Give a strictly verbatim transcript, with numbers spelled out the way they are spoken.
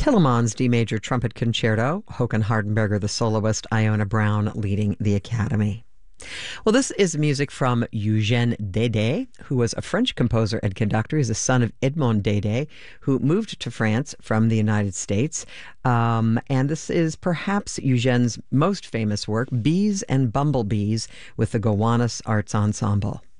Tillemans D major trumpet concerto, Håkan Hardenberger the soloist, Iona Brown leading the Academy. Well, this is music from Eugène Dédé, who was a French composer and conductor. He's a son of Edmond Dédé, who moved to France from the United States. Um, and this is perhaps Eugène's most famous work, Bees and Bumblebees, with the Gowanus Arts Ensemble.